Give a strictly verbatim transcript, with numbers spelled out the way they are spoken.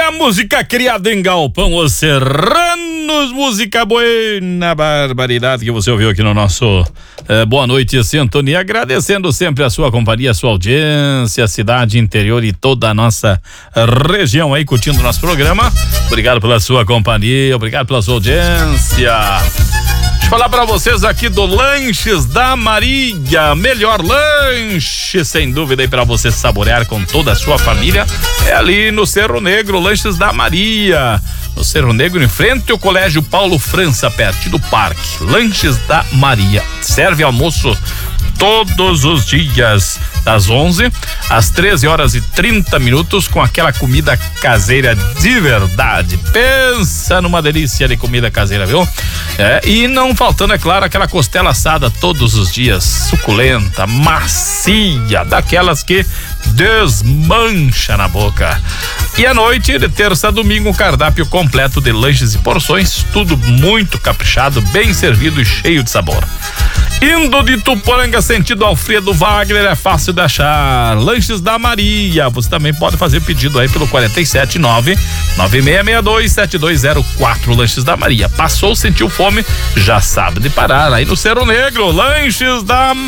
A música criada em galpão, Os Serranos, música buena, barbaridade que você ouviu aqui no nosso eh, Boa Noite Sintonia, agradecendo sempre a sua companhia, a sua audiência, a cidade interior e toda a nossa região aí curtindo o nosso programa. Obrigado pela sua companhia, obrigado pela sua audiência. Falar pra vocês aqui do Lanches da Maria, melhor lanche sem dúvida aí pra você saborear com toda a sua família, é ali no Cerro Negro, Lanches da Maria, no Cerro Negro, em frente ao Colégio Paulo França, perto do parque. Lanches da Maria, serve almoço todos os dias, das onze às treze horas e trinta minutos, com aquela comida caseira de verdade. Pensa numa delícia de comida caseira, viu? É, e não faltando, é claro, aquela costela assada todos os dias, suculenta, macia, daquelas que desmancha na boca. E à noite, de terça a domingo, um cardápio completo de lanches e porções, tudo muito caprichado, bem servido e cheio de sabor. Indo de Tuporanga sentido Alfredo Wagner, é fácil de achar. Lanches da Maria. Você também pode fazer pedido aí pelo quatro sete nove, nove seis seis dois, sete dois zero quatro. Lanches da Maria. Passou, sentiu fome, já sabe de parar aí no Cerro Negro. Lanches da